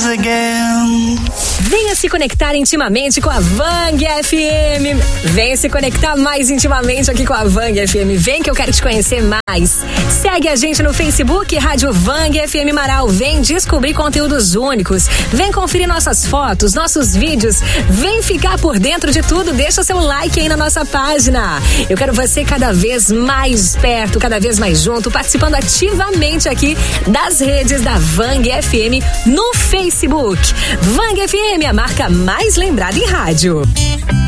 rise again. Venha se conectar intimamente com a Vang FM. Venha se conectar mais intimamente aqui com a Vang FM. Vem que eu quero te conhecer mais. Segue a gente no Facebook, Rádio Vang FM Marau. Vem descobrir conteúdos únicos. Vem conferir nossas fotos, nossos vídeos. Vem ficar por dentro de tudo. Deixa seu like aí na nossa página. Eu quero você cada vez mais perto, cada vez mais junto, participando ativamente aqui das redes da Vang FM no Facebook. Vang FM, a marca mais lembrada em rádio.